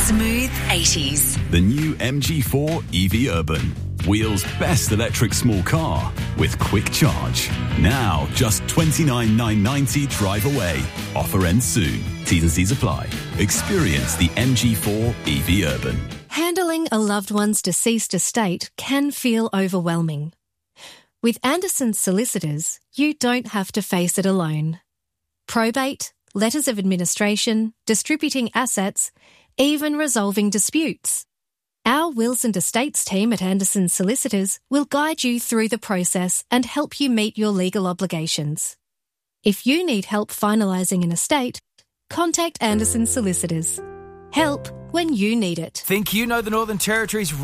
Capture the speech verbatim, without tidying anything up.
Smooth eighties. The new M G four E V Urban. Wheels' best electric small car with quick charge. Now just twenty-nine thousand nine hundred ninety drive away. Offer ends soon. T's and C's apply. Experience the M G four E V Urban. Handling a loved one's deceased estate can feel overwhelming. With Anderson's Solicitors, you don't have to face it alone. Probate, letters of administration, distributing assets, even resolving disputes. Our Wills and Estates team at Anderson's Solicitors will guide you through the process and help you meet your legal obligations. If you need help finalising an estate, contact Anderson's Solicitors. Help when you need it. Think you know the Northern Territory's